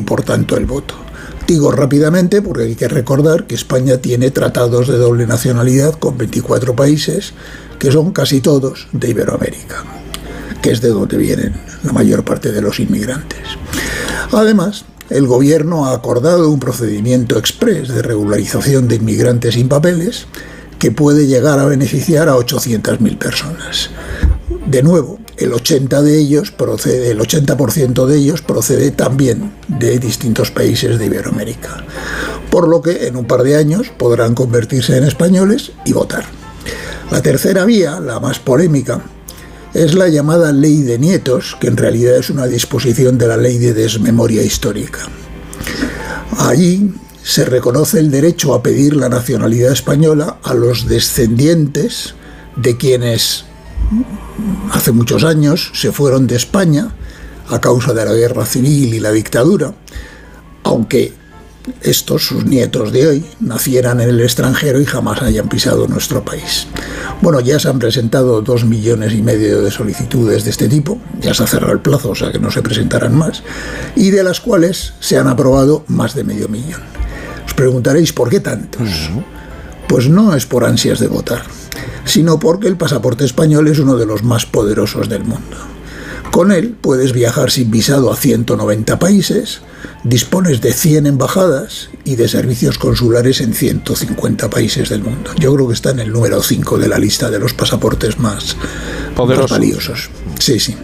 por tanto el voto. Digo rápidamente porque hay que recordar que España tiene tratados de doble nacionalidad con 24 países, que son casi todos de Iberoamérica, que es de donde vienen la mayor parte de los inmigrantes. Además, el gobierno ha acordado un procedimiento exprés de regularización de inmigrantes sin papeles que puede llegar a beneficiar a 800.000 personas. De nuevo, el 80% de ellos procede también de distintos países de Iberoamérica, por lo que en un par de años podrán convertirse en españoles y votar. La tercera vía, la más polémica, es la llamada Ley de Nietos, que en realidad es una disposición de la Ley de Desmemoria Histórica. Allí se reconoce el derecho a pedir la nacionalidad española a los descendientes de quienes hace muchos años se fueron de España a causa de la guerra civil y la dictadura, aunque estos, sus nietos de hoy, nacieran en el extranjero y jamás hayan pisado nuestro país. Bueno, ya se han presentado 2,5 millones de solicitudes de este tipo, ya se ha cerrado el plazo, o sea que no se presentarán más, y de las cuales se han aprobado más de 500.000. Os preguntaréis, ¿por qué tantos? Pues no es por ansias de votar, sino porque el pasaporte español es uno de los más poderosos del mundo. Con él puedes viajar sin visado a 190 países, dispones de 100 embajadas y de servicios consulares en 150 países del mundo. Yo creo que está en el número 5 de la lista de los pasaportes más valiosos. Sí, sí.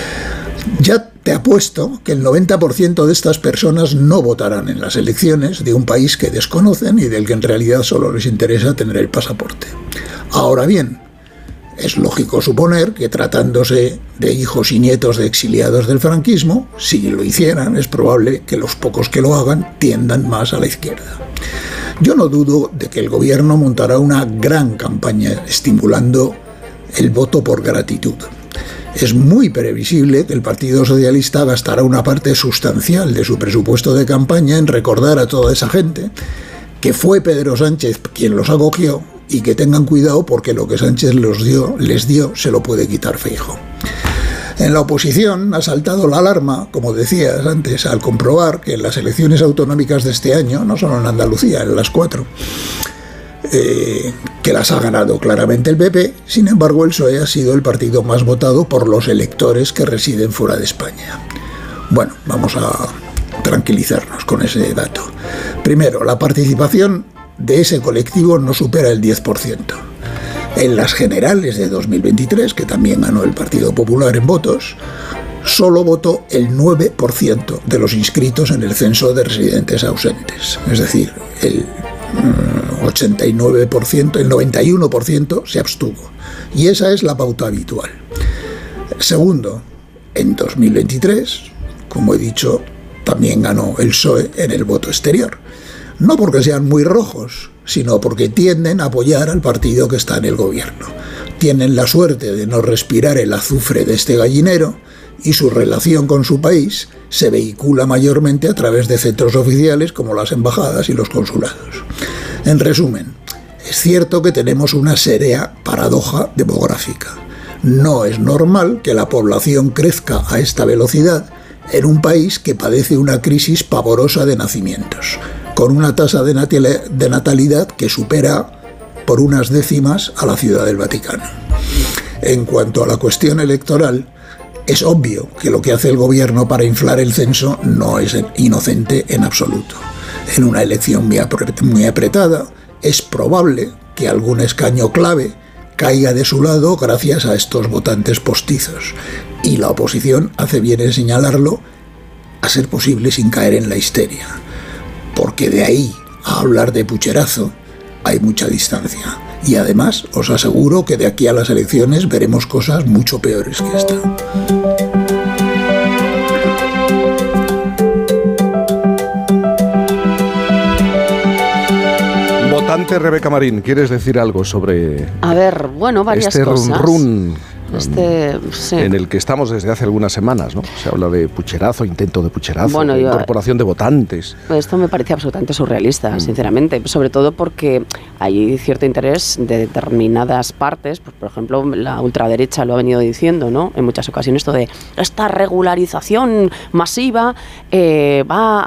Ya te apuesto que el 90% de estas personas no votarán en las elecciones de un país que desconocen y del que en realidad solo les interesa tener el pasaporte. Ahora bien, es lógico suponer que tratándose de hijos y nietos de exiliados del franquismo, si lo hicieran, es probable que los pocos que lo hagan tiendan más a la izquierda. Yo no dudo de que el gobierno montará una gran campaña estimulando el voto por gratitud. Es muy previsible que el Partido Socialista gastará una parte sustancial de su presupuesto de campaña en recordar a toda esa gente que fue Pedro Sánchez quien los acogió y que tengan cuidado porque lo que Sánchez les dio se lo puede quitar Feijóo. En la oposición ha saltado la alarma, como decías antes, al comprobar que en las elecciones autonómicas de este año, no solo en Andalucía, en las 4, que las ha ganado claramente el PP, sin embargo el PSOE ha sido el partido más votado por los electores que residen fuera de España. Bueno, vamos a tranquilizarnos con ese dato. Primero, la participación de ese colectivo no supera el 10%. En las generales de 2023, que también ganó el Partido Popular en votos, solo votó el 9% de los inscritos en el censo de residentes ausentes. Es decir, el 89%, el 91% se abstuvo. Y esa es la pauta habitual. Segundo, en 2023, como he dicho, también ganó el PSOE en el voto exterior. No porque sean muy rojos, sino porque tienden a apoyar al partido que está en el gobierno. Tienen la suerte de no respirar el azufre de este gallinero y su relación con su país se vehicula mayormente a través de centros oficiales como las embajadas y los consulados. En resumen, es cierto que tenemos una seria paradoja demográfica. No es normal que la población crezca a esta velocidad en un país que padece una crisis pavorosa de nacimientos, con una tasa de natalidad que supera por unas décimas a la Ciudad del Vaticano. En cuanto a la cuestión electoral, es obvio que lo que hace el gobierno para inflar el censo no es inocente en absoluto. En una elección muy apretada, es probable que algún escaño clave caiga de su lado gracias a estos votantes postizos, y la oposición hace bien en señalarlo, a ser posible sin caer en la histeria, porque de ahí a hablar de pucherazo hay mucha distancia. Y además os aseguro que de aquí a las elecciones veremos cosas mucho peores que esta. Votante Rebeca Marín, ¿quieres decir algo sobre varias este cosas? run Sí. en el que estamos desde hace algunas semanas, ¿no? Se habla de pucherazo, intento de pucherazo, de incorporación de votantes. Esto me parece absolutamente surrealista, sinceramente, sobre todo porque hay cierto interés de determinadas partes, pues, por ejemplo, la ultraderecha lo ha venido diciendo, ¿no? En muchas ocasiones, esto de esta regularización masiva va